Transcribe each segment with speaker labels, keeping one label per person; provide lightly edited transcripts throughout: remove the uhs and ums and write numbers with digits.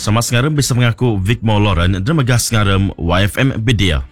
Speaker 1: Sama sengaram bisa mengaku Vic Lauren dan megas sengaram YFM Bedia.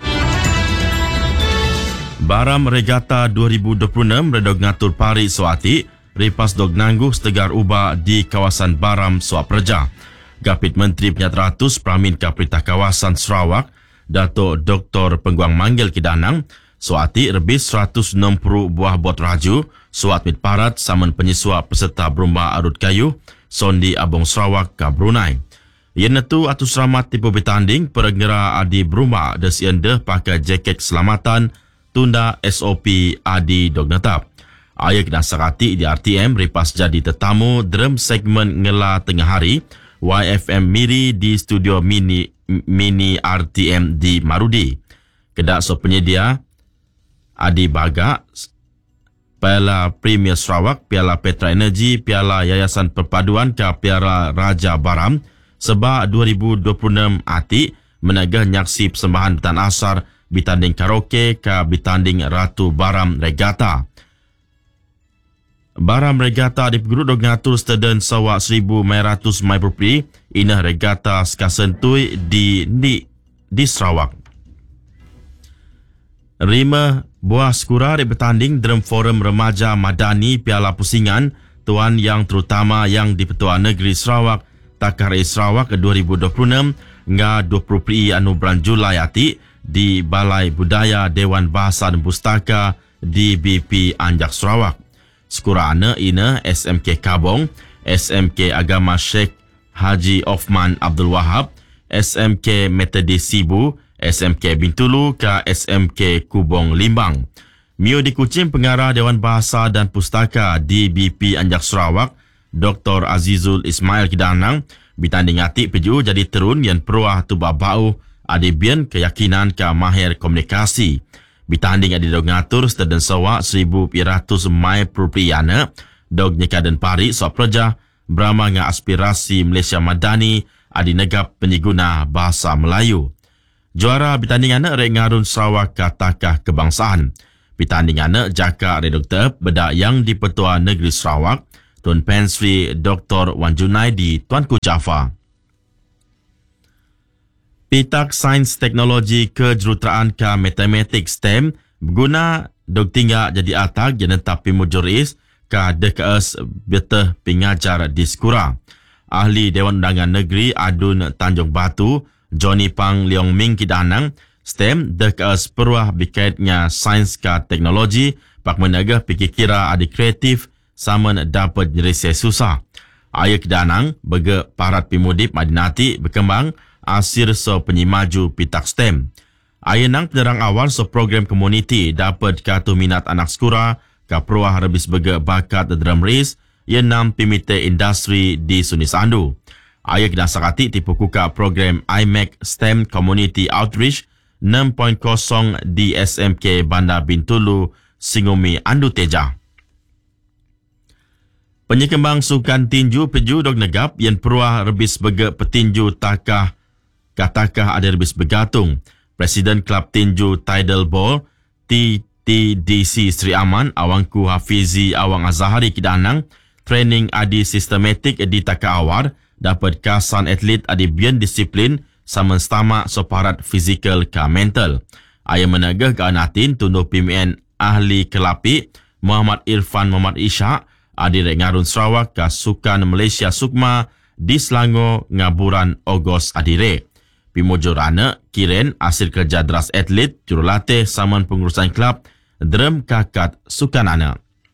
Speaker 1: Baram Regata 2026 redog ngatur pari soati, ripas dog nangguh setegar ubah di kawasan Baram Soapreja. Gapit Menteri Penyateratus Pramin Kaprita Kawasan Sarawak, Dato' Dr. Pengguang Manggil Kidanang, soati rebis 160 buah bot raju, suat mit parat saman penyisua peserta berumba arut kayu, Sondi Abong Sarawak ke Brunei. Ia netu atus selamat tipu bertanding perengera adi berumba des iende pakai jaket keselamatan tunda SOP adi dog netap. Ayak dan sakati di RTM ripas jadi tetamu dalam segmen ngela tengah hari YFM Miri di studio mini RTM di Marudi. Kedak so penyedia adi baga Piala Premier Sarawak, Piala Petra Energy, Piala Yayasan Perpaduan ke Piala Raja Baram sebab 2026 ati menagah nyaksi persembahan betan asar bitanding karaoke ke bitanding Ratu Baram Regata. Baram Regata dipergurut dog ngatur stadion Sawak 1,500 mai perpi inah regata sekasentui di Sarawak. Rima buah skura bertanding dalam forum remaja Madani Piala Pusingan Tuan Yang Terutama yang di Petua Negeri Sarawak Takar Sarawak 2026 nga 20 Pri anu bulan Julai ati di Balai Budaya Dewan Bahasa dan Pustaka di BP Anjak Sarawak. Skura ana ina SMK Kabong, SMK Agama Sheikh Haji Othman Abdul Wahab, SMK Metodis Sibu, SMK Bintulu ke SMK Kubong Limbang. Mio di Kuching Pengarah Dewan Bahasa dan Pustaka di BP Anjak Sarawak, Dr. Azizul Ismail Kidanang, bitanding atik peju jadi terun yang peruah tubah bau adibian keyakinan ke mahir komunikasi. Bitanding adi dog ngatur stadion Sawak 1,500 mai perpriana, dog nyekaden pari Soapreja, berama nga aspirasi Malaysia Madani adi negap penyiguna bahasa Melayu. Juara bitanding anak Rek Ngarun Sarawak Katakah Kebangsaan. Bitanding anak Jaka Redukter bedak yang di Petua Negeri Sarawak, Tun Pensri Dr. Wan Junaidi Tuanku Jaffa. Pitak Sains Teknologi Kejuruteraan ke Matematik STEM berguna dog tinggal jadi atak yang tapi mujuris ke DKS betah pengajar di Skura. Ahli Dewan Undangan Negeri Adun Tanjung Batu, Johnny Pang Leong Ming Kidanang, STEM DKS peruah berkaitnya sains ke teknologi, pak menagah fikir kira adi kreatif sama dapat nyerisi susah. Ayah Kidanang bega parat pimudip madinati berkembang asir so penyimaju pitak STEM. Ayah nang penerang awal so program komuniti dapat katu minat anak skura ke peruah rebis bega bakat dalam race yang nam pimite industri di Suni Sandu. Ayah kena sakati tipu kuka program IMEC STEM Community Outreach 6.0 di SMK Bandar Bintulu, Singumi Andu Teja. Penyekembang sukan tinju peju dog negap yang peruah rebis bega petinju takah ada rebis bergatung. Presiden Klub Tinju Tidal Ball TTDC Sri Aman Awangku Hafizi Awang Azahari Kidanang training adi sistematik di taka awar dapat kasan atlet adi bian disiplin sama stamak soparat fizikal ke mental. Ayah menagah ke anatin tunduh PMN ahli kelapi Muhammad Irfan Muhammad Ishak adi Rek Ngarun Sarawak ke Sukan Malaysia Sukma di Selangor Ngaburan Ogos adire. Pimojorana kiren hasil kerja deras atlet jurulatih saman pengurusan klub drum kakat sukanana.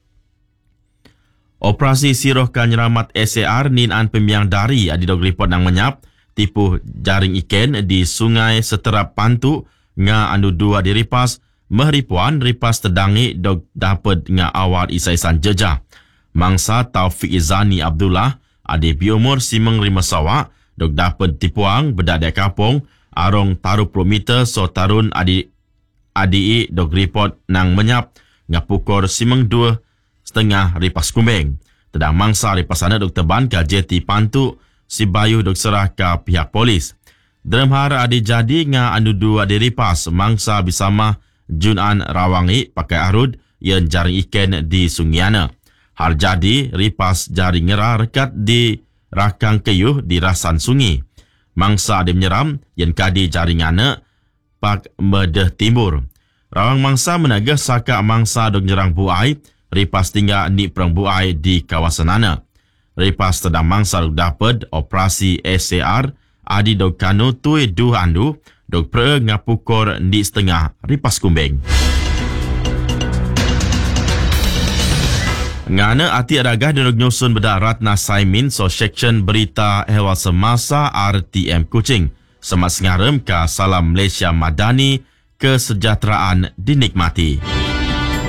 Speaker 1: Operasi siroh kanyeramat SAR ninaan pemiang dari adi dog report nang menyap tipu jaring ikan di sungai Seterap Pantu nga anu dua diripas mehripuan ripas terdangi dog dapat nga awal isaisan jejah. Mangsa Taufik Izani Abdullah adi biumur simeng rima sawa dog dapat tipuang bedadak kapong arong taruh prometer so tarun adi dog report nang menyap ngapukor simeng 2.5 ripas kumbeng. Tedang mangsa ripasana dog teban ke JT Pantu si bayu dog serah ke pihak polis. Dalam har adi jadi nga anu dua diripas mangsa bisama Junan Rawangi pakai arud yang jaring ikan di Sungiana. Har jadi ripas jaring ngera rekat di rakang keyuh di rasan sungi. Mangsa ada menyeram yang kadi jaringan Pak Medeh Timur. Rawang mangsa menaga saka mangsa dok nyerang buai, ripas tinggal ni perang buai di kawasan ana. Ripas tedang mangsa dok dapat operasi SAR, adi dok kanu tui duh andu, dok pre ngapukor di setengah ripas kumbeng. Ngana ati adagah dan nyusun beda Ratna Saimin so section berita hewan semasa RTM Kuching. Semat sengarem ke Salam Malaysia Madani, kesejahteraan dinikmati.